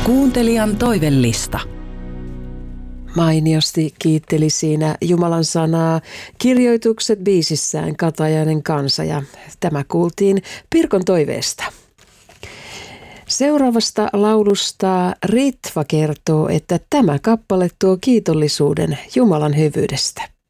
Kuuntelijan toivellista. Mainiosti kiitteli siinä Jumalan sanaa Kirjoitukset biisissään Katajainen kansa, ja tämä kuultiin Pirkon toiveesta. Seuraavasta laulusta Ritva kertoo, että tämä kappale tuo kiitollisuuden Jumalan hyvyydestä.